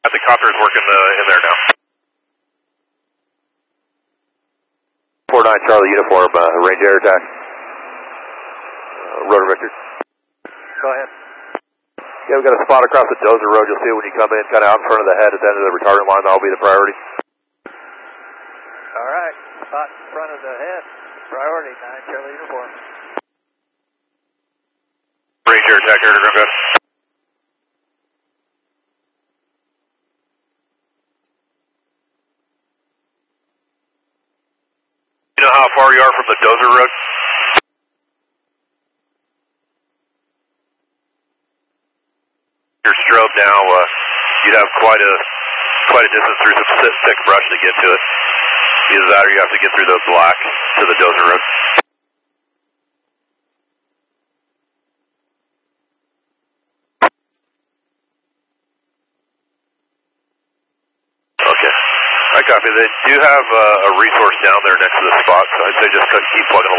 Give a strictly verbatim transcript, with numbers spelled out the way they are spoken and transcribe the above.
The copter is working uh, in there now. four nine Charlie Uniform, uh, range air attack. Uh, rotor Victor. Go ahead. Yeah, we've got a spot across the Dozer Road. You'll see it when you come in, kind of out in front of the head at the end of the retardant line. That'll be the priority. All right, spot in front of the head. Priority, nine Charlie Uniform. Range air attack, air to ground, go ahead. You know how far you are from the Dozer Road? Your strobe now, uh, you'd have quite a quite a distance through some thick, thick brush to get to it. Either that or you have to get through the black to the Dozer Road. Okay. I copy. They do have uh, a resource down there next to the spot, so I'd say just keep plugging